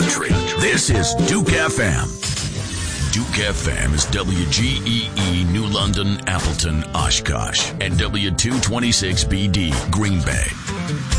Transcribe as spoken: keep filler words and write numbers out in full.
country. This is Duke F M. Duke F M is W G E E New London, Appleton, Oshkosh, and W two twenty-six B D Green Bay.